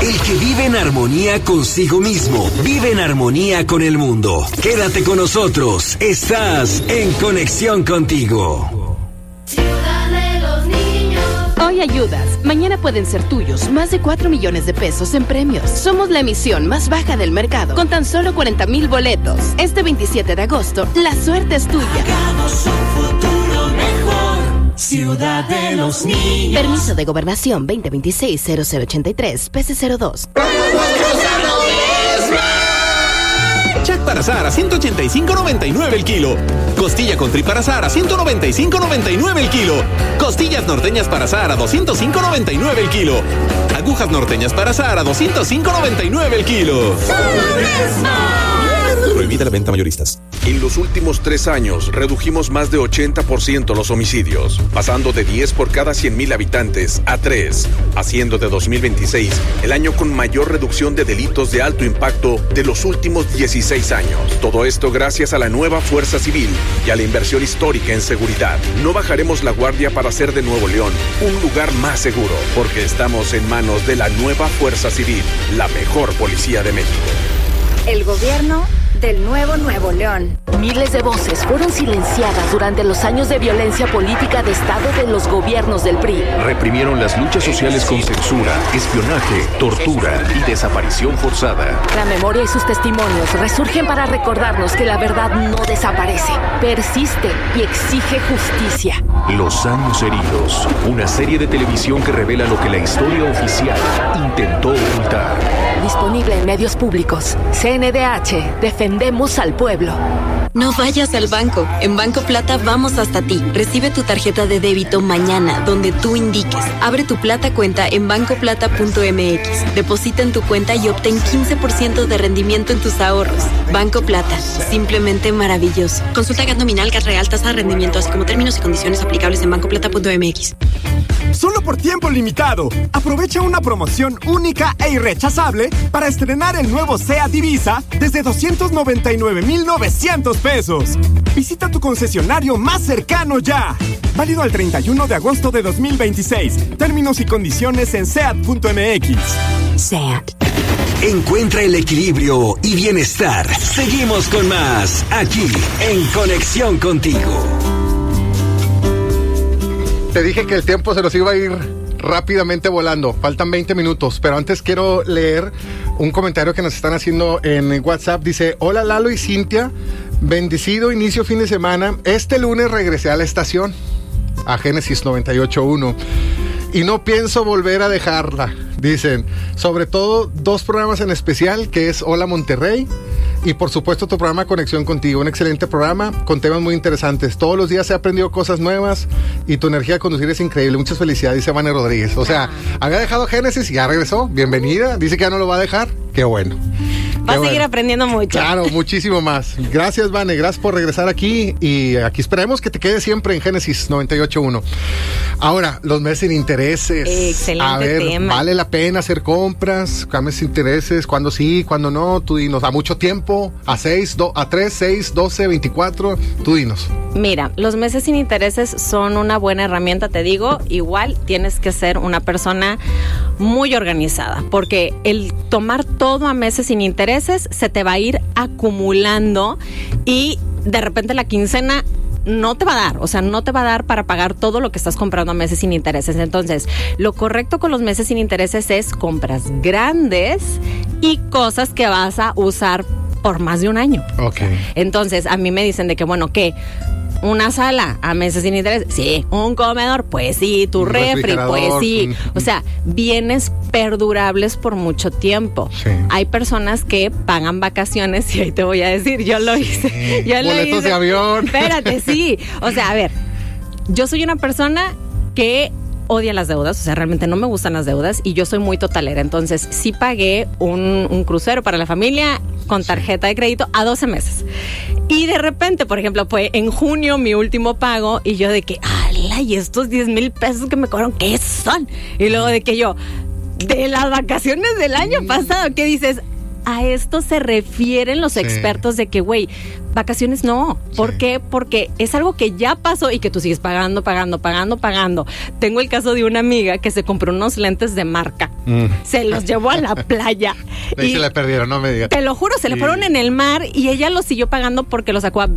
El que vive en armonía consigo mismo, vive en armonía con el mundo. Quédate con nosotros. Estás en Conexión Contigo. Ciudad de los niños. Hoy ayudas, mañana pueden ser tuyos más de 4 millones de pesos en premios. Somos la emisión más baja del mercado, con tan solo 40,000 boletos. Este 27 de agosto, la suerte es tuya. Hagamos un futuro mejor. Ciudad de los niños. Permiso de Gobernación 2026-0083, PC02. Chac para Sara, 185.99 el kilo. Costilla con tri para Sara, 195.99 el kilo. Costillas norteñas para Sara, 205.99 el kilo. Agujas norteñas para Sara, 205.99 el kilo. Prohibida la venta mayoristas. En los últimos 3 años redujimos más de 80% los homicidios, pasando de 10 por cada 100,000 habitantes a 3, haciendo de 2026 el año con mayor reducción de delitos de alto impacto de los últimos 16 años. Todo esto gracias a la nueva Fuerza Civil y a la inversión histórica en seguridad. No bajaremos la guardia para hacer de Nuevo León un lugar más seguro, porque estamos en manos de la nueva Fuerza Civil, la mejor policía de México. El gobierno del nuevo Nuevo León. Miles de voces fueron silenciadas durante los años de violencia política de Estado de los gobiernos del PRI. Reprimieron las luchas sociales con censura, espionaje, tortura y desaparición forzada. La memoria y sus testimonios resurgen para recordarnos que la verdad no desaparece, persiste y exige justicia. Los años heridos, una serie de televisión que revela lo que la historia oficial intentó ocultar. Disponible en medios públicos. CNDH, defendemos al pueblo. No vayas al banco. En Banco Plata vamos hasta ti. Recibe tu tarjeta de débito mañana, donde tú indiques. Abre tu Plata cuenta en bancoplata.mx. Deposita en tu cuenta y obtén 15% de rendimiento en tus ahorros. Banco Plata. Simplemente maravilloso. Consulta GAT nominal, GAT real, tasa de rendimiento, así como términos y condiciones aplicables en bancoplata.mx. Solo por tiempo limitado. Aprovecha una promoción única e irrechazable para estrenar el nuevo SEAT Ibiza desde 299,900 pesos. Visita tu concesionario más cercano ya. Válido al 31 de agosto de 2026. Términos y condiciones en SEAT.mx. SEAT. Encuentra el equilibrio y bienestar. Seguimos con más aquí en Conexión Contigo. Te dije que el tiempo se nos iba a ir rápidamente volando. Faltan 20 minutos, pero antes quiero leer un comentario que nos están haciendo en WhatsApp. Dice: hola Lalo y Cintia, bendecido inicio fin de semana. Este lunes regresé a la estación, a Génesis 98.1, y no pienso volver a dejarla. Dicen, sobre todo 2 programas en especial, que es Hola Monterrey y por supuesto tu programa Conexión Contigo, un excelente programa con temas muy interesantes. Todos los días he aprendido cosas nuevas y tu energía de conducir es increíble. Muchas felicidades, dice Vane Rodríguez. O sea, había dejado Génesis y ya regresó. Bienvenida. Dice que ya no lo va a dejar. Qué bueno. Va a seguir aprendiendo mucho. Claro, muchísimo más. Gracias, Vane. Gracias por regresar aquí. Y aquí esperemos que te quedes siempre en Génesis 98.1. Ahora, los meses sin intereses. Excelente a ver, tema. ¿vale la pena hacer compras? ¿Meses sin intereses? ¿Cuándo sí? ¿Cuándo no? Tú dinos. ¿A mucho tiempo? ¿A 3, 6, 12, 24? Tú dinos. Mira, los meses sin intereses son una buena herramienta, te digo. Igual tienes que ser una persona muy organizada, porque el tomar todo a meses sin intereses se te va a ir acumulando y de repente la quincena no te va a dar, o sea, no te va a dar para pagar todo lo que estás comprando a meses sin intereses. Entonces, lo correcto con los meses sin intereses es compras grandes y cosas que vas a usar por más de un año. Ok. Entonces, a mí me dicen de que, bueno, ¿qué? ¿Una sala a meses sin interés? Sí. ¿Un comedor? Pues sí. ¿Tu refri? Pues sí. O sea, bienes perdurables por mucho tiempo. Sí. Hay personas que pagan vacaciones y ahí te voy a decir, yo lo hice. Sí. Boletos de avión. Espérate, sí. O sea, a ver, yo soy una persona que odia las deudas, o sea, realmente no me gustan las deudas y yo soy muy totalera. Entonces, sí pagué un crucero para la familia con tarjeta de crédito a 12 meses. Y de repente, por ejemplo, fue en junio mi último pago y yo de que, ¡ala! ¿Y estos 10,000 pesos que me cobraron qué son? Y luego de que yo, de las vacaciones del año pasado, ¿qué dices? A esto se refieren los expertos de que, güey, vacaciones no. ¿Por qué? Porque es algo que ya pasó y que tú sigues pagando. Tengo el caso de una amiga que se compró unos lentes de marca Se los llevó a la playa. Ahí se le perdieron, no me digas. Te lo juro, se le fueron en el mar y ella los siguió pagando porque lo sacó a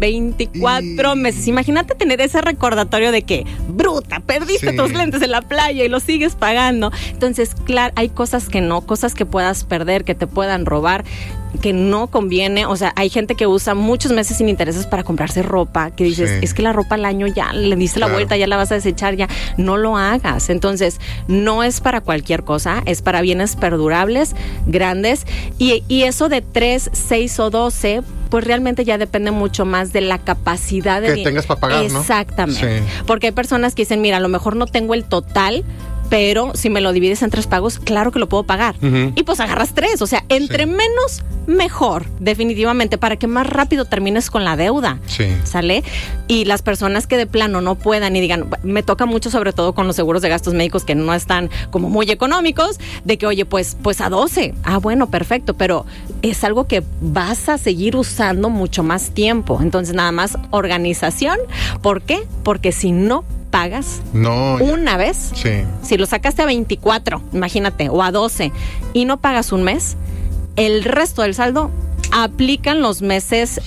24 meses. Imagínate tener ese recordatorio de que, bruta, perdiste tus lentes en la playa y los sigues pagando. Entonces, claro, hay cosas que no, cosas que puedas perder, que te puedan robar, que no conviene. O sea, hay gente que usa muchos meses sin intereses para comprarse ropa, que dices, es que la ropa al año ya le diste la vuelta, ya la vas a desechar, ya no lo hagas. Entonces, no es para cualquier cosa, es para bienes perdurables, grandes, y eso de 3, 6 o 12, pues realmente ya depende mucho más de la capacidad que tengas para pagar, ¿no? Exactamente. Porque hay personas que dicen, mira, a lo mejor no tengo el total, pero si me lo divides en 3 pagos, claro que lo puedo pagar. Y pues agarras 3, o sea, entre menos, mejor, definitivamente, para que más rápido termines con la deuda. ¿Sale? Y las personas que de plano no puedan y digan, me toca mucho sobre todo con los seguros de gastos médicos que no están como muy económicos, de que, oye, pues a 12. Bueno, perfecto, pero es algo que vas a seguir usando mucho más tiempo. Entonces, nada más organización. ¿Por qué? Porque si no pagas una vez, si lo sacaste a 24, imagínate, o a 12, y no pagas un mes, el resto del saldo aplican los meses,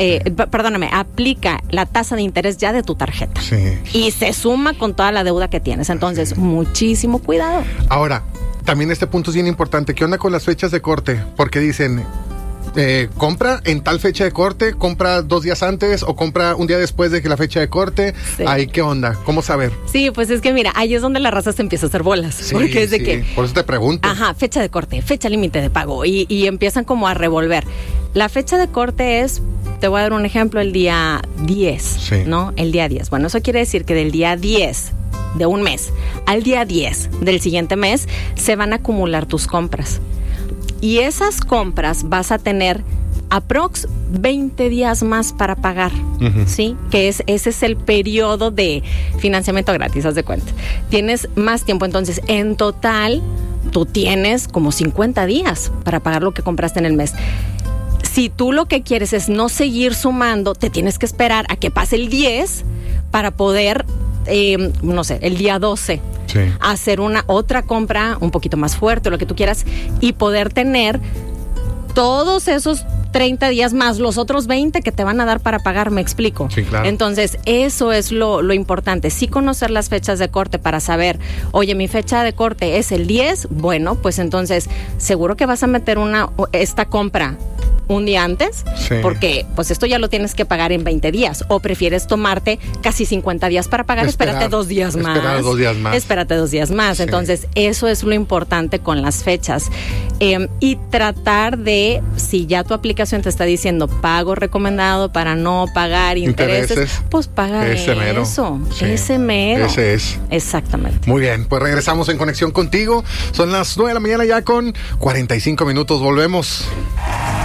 aplica la tasa de interés ya de tu tarjeta. Y se suma con toda la deuda que tienes. Entonces, muchísimo cuidado. Ahora, también este punto es bien importante. ¿Qué onda con las fechas de corte? Porque dicen, compra en tal fecha de corte, compra 2 días antes o compra un día después de que la fecha de corte. Ahí, ¿qué onda? ¿Cómo saber? Sí, pues es que mira, ahí es donde la raza se empieza a hacer bolas. Porque es de que, por eso te pregunto. Fecha de corte, fecha límite de pago y empiezan como a revolver. La fecha de corte es, te voy a dar un ejemplo, el día 10, ¿no? El día 10. Bueno, eso quiere decir que del día 10 de un mes al día 10 del siguiente mes se van a acumular tus compras. Y esas compras vas a tener aprox 20 días más para pagar, ¿sí? Que ese es el periodo de financiamiento gratis, haz de cuenta. Tienes más tiempo, entonces, en total, tú tienes como 50 días para pagar lo que compraste en el mes. Si tú lo que quieres es no seguir sumando, te tienes que esperar a que pase el 10 para poder, el día 12. Hacer otra compra un poquito más fuerte, lo que tú quieras, y poder tener todos esos 30 días más los otros 20 que te van a dar para pagar, ¿me explico? Sí, claro. Entonces, eso es lo importante, sí conocer las fechas de corte para saber, oye, mi fecha de corte es el 10, bueno, pues entonces, seguro que vas a meter esta compra un día antes, porque pues esto ya lo tienes que pagar en 20 días, o prefieres tomarte casi 50 días para pagar, espérate 2 días más. Espérate 2 días más. Entonces, eso es lo importante con las fechas. Y tratar de, si ya tu aplicación te está diciendo pago recomendado para no pagar intereses, pues paga ese mero. Ese mero. Ese es. Exactamente. Muy bien, pues regresamos en Conexión Contigo. Son las 9 de la mañana ya con 45 minutos. Volvemos.